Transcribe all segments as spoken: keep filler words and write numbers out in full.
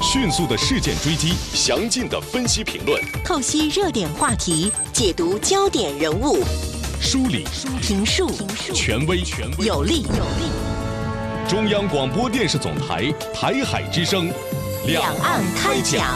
迅速的事件追击，详尽的分析评论， 透析热点话题，解读焦点人物， 梳理评述权威有力。 中央广播电视总台台海之声， 两岸开讲。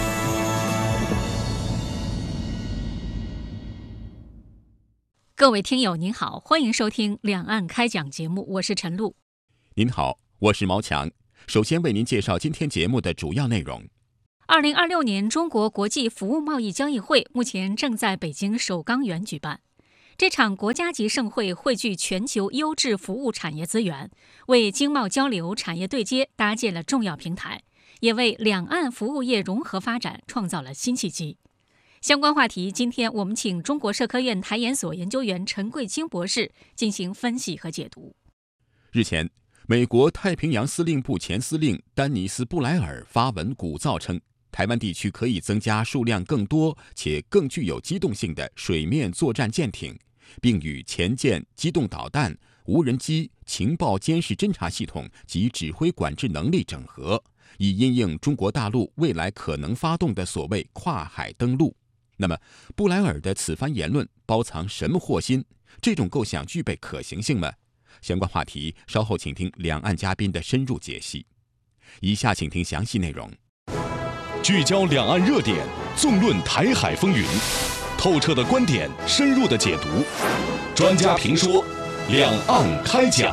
各位听友您好，欢迎收听两岸开讲节目，我是陈露。 您好，我是毛强。首先为您介绍今天节目的主要内容。 二零二六年中国国际服务贸易交易会目前正在北京首钢园举办。这场国家级盛会汇聚全球优质服务产业资源，为经贸交流、产业对接搭建了重要平台，也为两岸服务业融合发展创造了新契机。相关话题，今天我们请中国社科院台研所研究员陈桂清博士进行分析和解读。 日前，美国太平洋司令部前司令丹尼斯·布莱尔发文鼓噪称，台湾地区可以增加数量更多且更具有机动性的水面作战舰艇，并与潜舰、机动导弹、无人机、情报监视侦察系统及指挥管制能力整合，以因应中国大陆未来可能发动的所谓跨海登陆。那么，布莱尔的此番言论包藏什么祸心？这种构想具备可行性吗？相关话题稍后请听两岸嘉宾的深入解析。以下请听详细内容。 聚焦两岸热点，纵论台海风云，透彻的观点，深入的解读，专家评说，两岸开讲。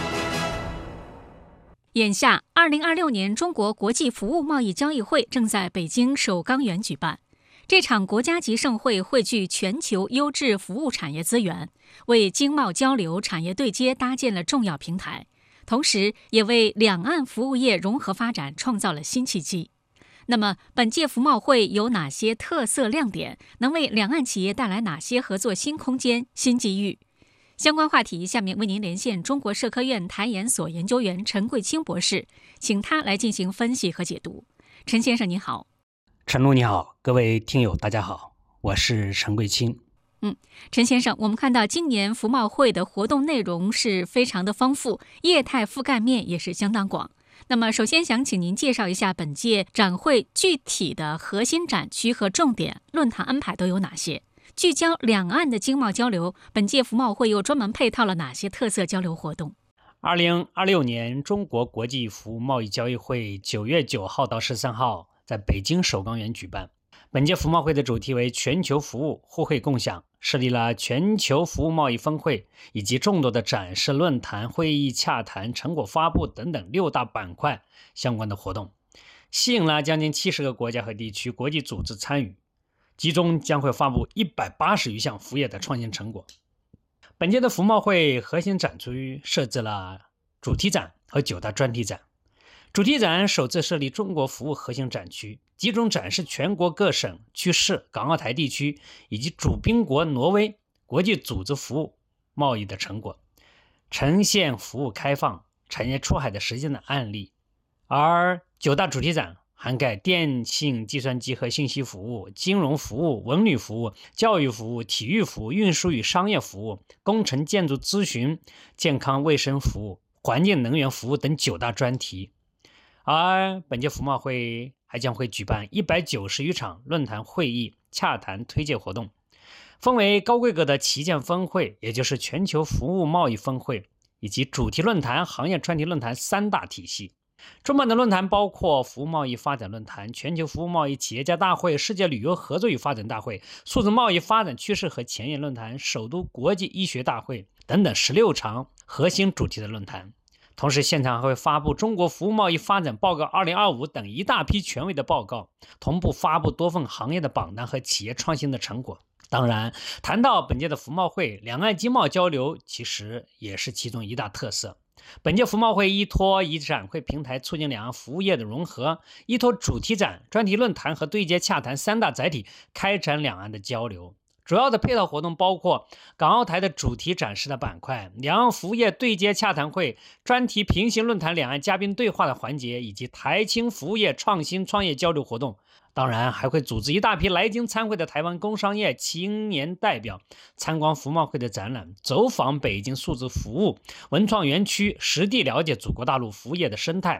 眼下，二零二六年中国国际服务贸易交易会正在北京首钢园举办。这场国家级盛会汇聚全球优质服务产业资源，为经贸交流、产业对接搭建了重要平台，同时也为两岸服务业融合发展创造了新契机。那么，本届服贸会有哪些特色亮点？能为两岸企业带来哪些合作新空间、新机遇？相关话题，下面为您连线中国社科院台研所研究员陈桂清博士，请他来进行分析和解读。陈先生您好。 陈露你好，各位听友大家好，我是陈桂清。 嗯，陈先生，我们看到今年服贸会的活动内容是非常的丰富，业态覆盖面也是相当广。那么首先想请您介绍一下本届展会具体的核心展区和重点论坛安排都有哪些？聚焦两岸的经贸交流，本届服贸会又专门配套了哪些特色交流活动？ 二零二六年中国国际服务贸易交易会九月九号到十三号在北京首钢园举办。本届服贸会的主题为全球服务互惠共享，设立了全球服务贸易峰会以及众多的展示、论坛、会议、洽谈、成果发布等等六大板块相关的活动，吸引了将近七十个国家和地区国际组织参与，其中将会发布一百八十余项服务业的创新成果。本届的服贸会核心展区设置了主题展和九大专题展。主题展首次设立中国服务核心展区，集中展示全国各省、区市、港澳台地区以及主宾国挪威国际组织服务贸易的成果，呈现服务开放、产业出海的实践的案例。而九大主题展涵盖电信、计算机和信息服务、金融服务、文旅服务、教育服务、体育服务、运输与商业服务、工程建筑咨询、健康卫生服务、环境能源服务等九大专题。而本届服贸会还将会举办一百九十余场论坛会议、洽谈推介活动，分为高规格的旗舰峰会，也就是全球服务贸易峰会，以及主题论坛、行业专题论坛三大体系。中办的论坛包括服务贸易发展论坛、全球服务贸易企业家大会、世界旅游合作与发展大会、数字贸易发展趋势和前沿论坛、首都国际医学大会等等十六场核心主题的论坛。同时，现场还会发布中国服务贸易发展报告二零二五等一大批权威的报告，同步发布多份行业的榜单和企业创新的成果。当然，谈到本届的服贸会，两岸经贸交流其实也是其中一大特色。本届服贸会依托以展会平台促进两岸服务业的融合，依托主题展、专题论坛和对接洽谈三大载体，开展两岸的交流。主要的配套活动包括港澳台的主题展示的板块、两岸服务业对接洽谈会、专题平行论坛、两岸嘉宾对话的环节，以及台青服务业创新创业交流活动。当然还会组织一大批来京参会的台湾工商业青年代表参观服贸会的展览，走访北京数字服务文创园区，实地了解祖国大陆服务业的生态。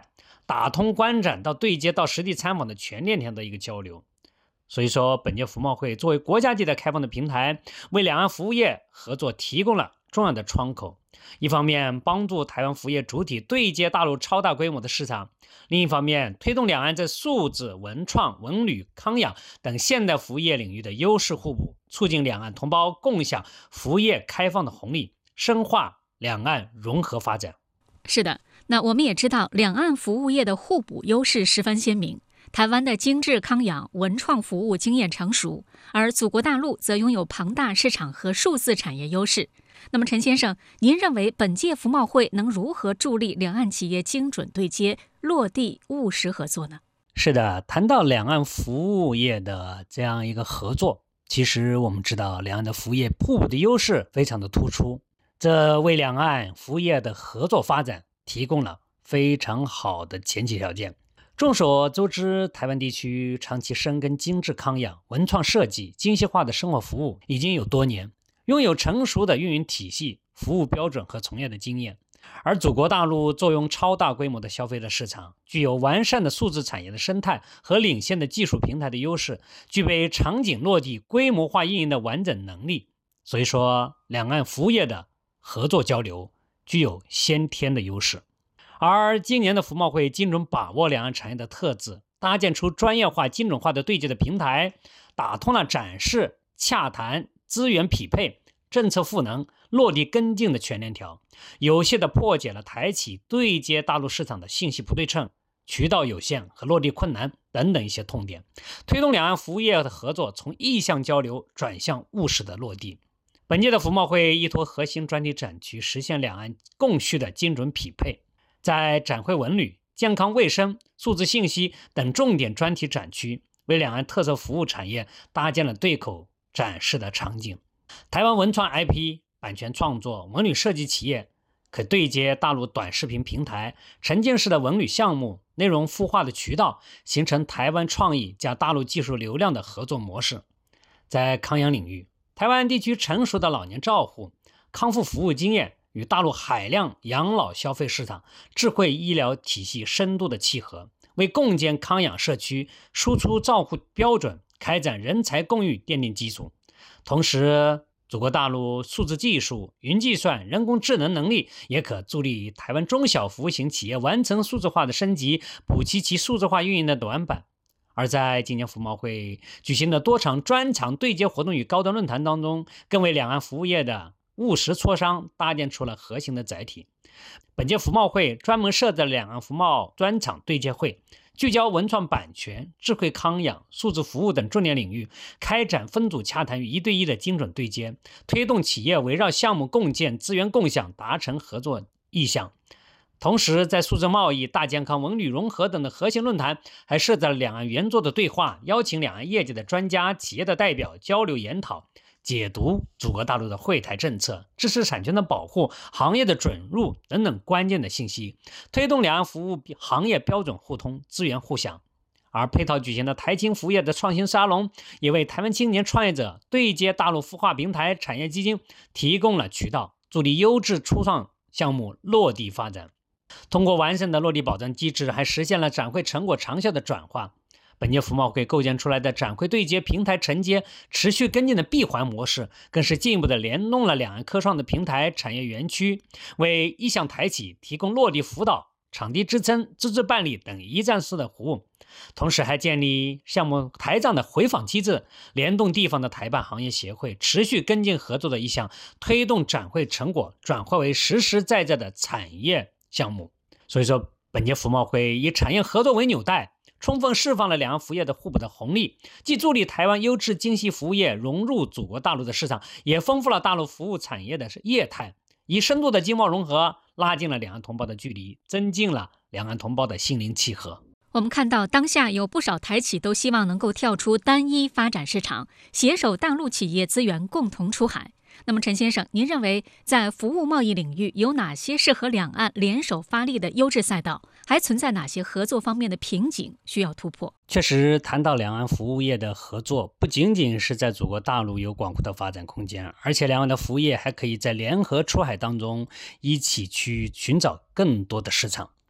打通观展到对接到实地参访的全链条的一个交流。所以说，本届服贸会作为国家级的开放的平台，为两岸服务业合作提供了重要的窗口。一方面帮助台湾服务业主体对接大陆超大规模的市场，另一方面推动两岸在数字、文创、文旅、康养等现代服务业领域的优势互补，促进两岸同胞共享服务业开放的红利，深化两岸融合发展。 是的，那我们也知道，两岸服务业的互补优势十分鲜明。台湾的精致康养、文创服务经验成熟，而祖国大陆则拥有庞大市场和数字产业优势。那么陈先生，您认为本届服贸会能如何助力两岸企业精准对接、落地务实合作呢？ 是的，谈到两岸服务业的这样一个合作，其实我们知道两岸的服务业互补的优势非常的突出，这为两岸服务业的合作发展提供了非常好的前提条件。众所周知，台湾地区长期深耕精致康养、文创设计、精细化的生活服务已经有多年，拥有成熟的运营体系、服务标准和从业的经验。而祖国大陆坐拥超大规模的消费者市场，具有完善的数字产业的生态和领先的技术平台的优势，具备场景落地、规模化运营的完整能力。所以说，两岸服务业的合作交流具有先天的优势。而今年的服贸会精准把握两岸产业的特质，搭建出专业化、精准化的对接的平台，打通了展示、洽谈、资源匹配、政策赋能、落地跟进的全链条，有效地破解了台企对接大陆市场的信息不对称、渠道有限和落地困难等等一些痛点，推动两岸服务业的合作从意向交流转向务实的落地。本届的服贸会依托核心专题展区，实现两岸供需的精准匹配。在展会文旅、健康卫生、数字信息等重点专题展区，为两岸特色服务产业搭建了对口展示的场景。台湾文创 I P、版权创作、文旅设计企业可对接大陆短视频平台、沉浸式的文旅项目、内容孵化的渠道，形成台湾创意加大陆技术流量的合作模式。在康养领域，台湾地区成熟的老年照护、康复服务经验与大陆海量养老消费市场、智慧医疗体系深度的契合，为共建康养社区、输出照护标准、开展人才共育奠定基础。同时，祖国大陆数字技术、云计算、人工智能能力也可助力台湾中小服务型企业完成数字化的升级，补齐其数字化运营的短板。而在今年服贸会举行的多场专场对接活动与高端论坛当中，更为两岸服务业的务实磋商搭建出了核心的载体。本届服贸会专门设置了两岸服贸专场对接会，聚焦文创版权、智慧康养、数字服务等重点领域，开展分组洽谈与一对一的精准对接，推动企业围绕项目共建、资源共享达成合作意向。同时，在数字贸易、大健康、文旅融合等的核心论坛，还设置了两岸圆桌的对话，邀请两岸业界的专家、企业的代表交流研讨，解读祖国大陆的惠台政策、知识产权的保护、行业的准入等等关键的信息，推动两岸服务行业标准互通、资源互享。而配套举行的台青服务业的创新沙龙，也为台湾青年创业者对接大陆孵化平台、产业基金提供了渠道，助力优质初创项目落地发展。通过完善的落地保障机制，还实现了展会成果长效的转化。本届服贸会构建出来的展会对接、平台承接、持续跟进的闭环模式，更是进一步的联动了两岸科创的平台产业园区，为意向台企提供落地辅导、场地支撑、资质办理等一站式的服务。同时还建立项目台账的回访机制，联动地方的台办行业协会，持续跟进合作的意向，推动展会成果转化为实实在在的产业项目。所以说，本届服贸会以产业合作为纽带，充分释放了两岸服务业的互补的红利，既助力台湾优质精细服务业融入祖国大陆的市场，也丰富了大陆服务产业的业态，以深度的经贸融合拉近了两岸同胞的距离，增进了两岸同胞的心灵契合。 我们看到当下有不少台企都希望能够跳出单一发展市场，携手大陆企业资源共同出海。那么陈先生，您认为在服务贸易领域有哪些适合两岸联手发力的优质赛道？还存在哪些合作方面的瓶颈需要突破？ 确实，谈到两岸服务业的合作，不仅仅是在祖国大陆有广阔的发展空间，而且两岸的服务业还可以在联合出海当中一起去寻找更多的市场。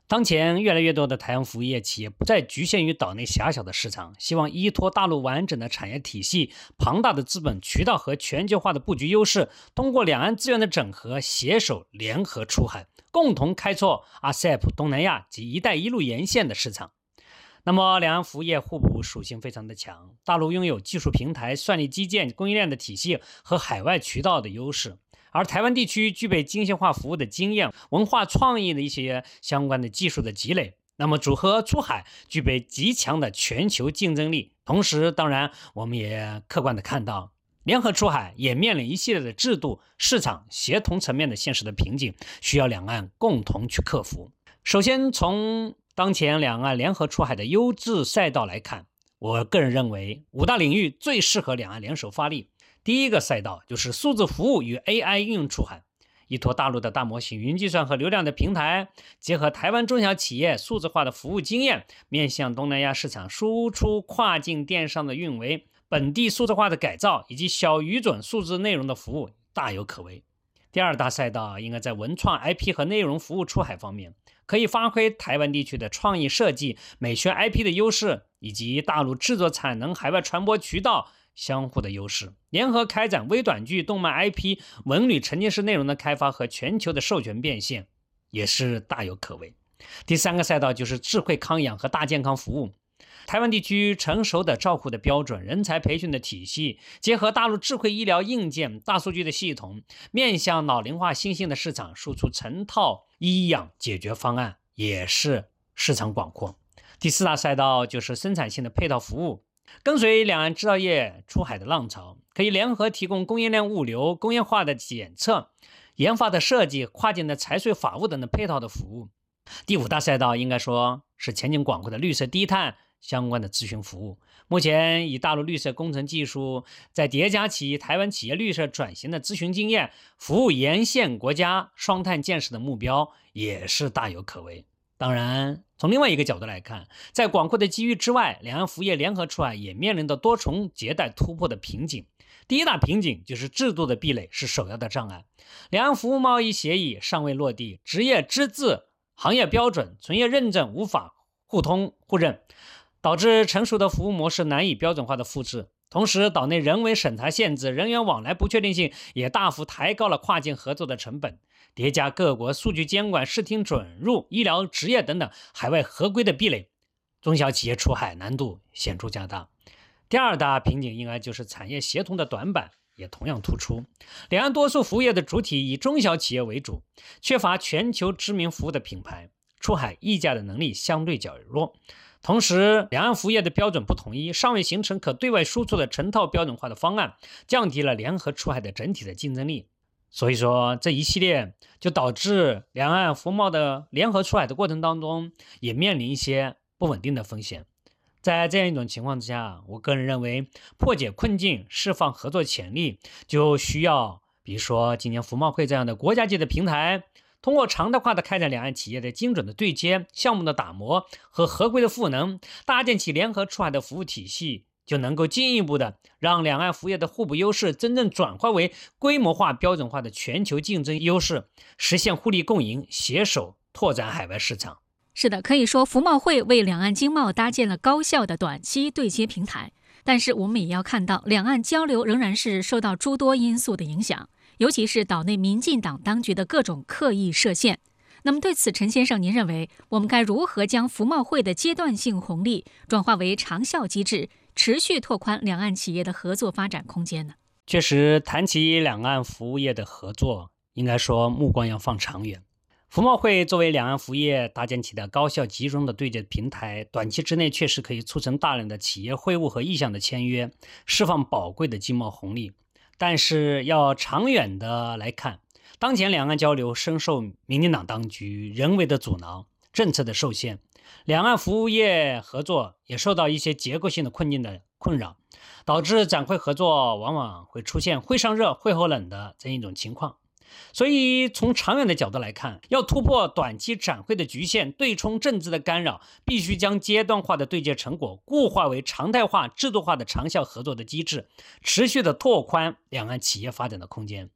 当前越来越多的台湾服务业企业不再局限于岛内狭小的市场，希望依托大陆完整的产业体系、庞大的资本渠道和全球化的布局优势，通过两岸资源的整合，携手联合出海，共同开拓 A S E P 东南亚及一带一路沿线的市场。那么两岸服务业互补属性非常的强，大陆拥有技术平台、算力基建、供应链的体系和海外渠道的优势，而台湾地区具备精细化服务的经验、文化创意的一些相关的技术的积累，那么组合出海具备极强的全球竞争力。同时，当然我们也客观的看到，联合出海也面临一系列的制度、市场协同层面的现实的瓶颈，需要两岸共同去克服。首先从当前两岸联合出海的优质赛道来看，我个人认为五大领域最适合两岸联手发力。第一个赛道就是数字服务与 A I 应用出海，依托大陆的大模型、云计算和流量的平台，结合台湾中小企业数字化的服务经验，面向东南亚市场输出跨境电商的运维、本地数字化的改造以及小语种数字内容的服务，大有可为。第二大赛道应该在文创 I P 和内容服务出海方面，可以发挥台湾地区的创意设计、美学 I P 的优势，以及大陆制作产能、海外传播渠道相互的优势，联合开展微短剧、动漫 I P、文旅沉浸式内容的开发和全球的授权变现，也是大有可为。第三个赛道就是智慧康养和大健康服务。台湾地区成熟的照护的标准、人才培训的体系，结合大陆智慧医疗硬件、大数据的系统，面向老龄化新兴的市场输出成套医养解决方案，也是市场广阔。第四大赛道就是生产性的配套服务。跟随两岸制造业出海的浪潮，可以联合提供供应链物流、工业化的检测、研发的设计、跨境的财税法务等的配套的服务。第五大赛道应该说是前景广阔的绿色低碳相关的咨询服务。目前以大陆绿色工程技术在叠加起台湾企业绿色转型的咨询经验，服务沿线国家双碳建设的目标，也是大有可为。当然，从另外一个角度来看，在广阔的机遇之外，两岸服务业联合出海也面临着多重迭代突破的瓶颈。第一大瓶颈就是制度的壁垒是首要的障碍，两岸服务贸易协议尚未落地，职业资质、行业标准、存业认证无法互通互认，导致成熟的服务模式难以标准化的复制。同时，岛内人为审查限制、人员往来不确定性也大幅抬高了跨境合作的成本，叠加各国数据监管、视听准入、医疗、职业等等海外合规的壁垒，中小企业出海难度显著加大。第二大瓶颈应该就是产业协同的短板，也同样突出。两岸多数服务业的主体以中小企业为主，缺乏全球知名服务的品牌，出海议价的能力相对较弱。同时，两岸服务业的标准不统一，尚未形成可对外输出的成套标准化的方案，降低了联合出海的整体的竞争力。所以说，这一系列就导致两岸服贸的联合出海的过程当中，也面临一些不稳定的风险。在这样一种情况之下，我个人认为，破解困境、释放合作潜力，就需要比如说今年服贸会这样的国家级的平台，通过常态化的开展两岸企业的精准的对接、项目的打磨和合规的赋能，搭建起联合出海的服务体系，就能够进一步的让两岸服务业的互补优势真正转化为规模化、标准化的全球竞争优势，实现互利共赢，携手拓展海外市场。 是的，可以说服贸会为两岸经贸搭建了高效的短期对接平台。但是我们也要看到，两岸交流仍然是受到诸多因素的影响，尤其是岛内民进党当局的各种刻意设限。那么对此，陈先生您认为我们该如何将服贸会的阶段性红利转化为长效机制，持续拓宽两岸企业的合作发展空间呢？ 确实，谈起两岸服务业的合作，应该说目光要放长远。服贸会作为两岸服务业搭建起的高效集中的对接平台，短期之内确实可以促成大量的企业会晤和意向的签约，释放宝贵的经贸红利。但是要长远的来看，当前两岸交流深受民进党当局人为的阻挠、政策的受限，两岸服务业合作也受到一些结构性的困境的困扰，导致展会合作往往会出现会上热、会后冷的这样一种情况。所以从长远的角度来看，要突破短期展会的局限、对冲政治的干扰，必须将阶段化的对接成果固化为常态化、制度化的长效合作的机制，持续的拓宽两岸企业发展的空间。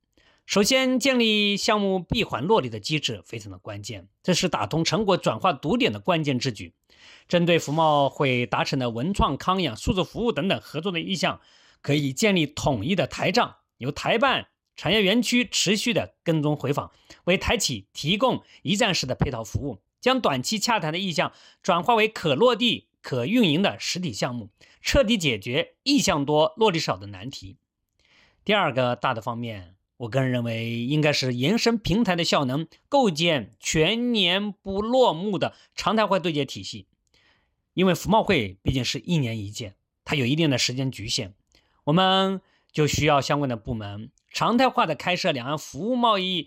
首先，建立项目闭环落地的机制非常的关键，这是打通成果转化堵点的关键之举。针对服贸会达成的文创、康养、数字服务等等合作的意向，可以建立统一的台账，由台办、产业园区持续的跟踪回访，为台企提供一站式的配套服务，将短期洽谈的意向转化为可落地、可运营的实体项目，彻底解决意向多、落地少的难题。第二个大的方面，我个人认为应该是延伸平台的效能，构建全年不落幕的常态化对接体系。因为服贸会毕竟是一年一届，它有一定的时间局限，我们就需要相关的部门常态化的开设两岸服务贸易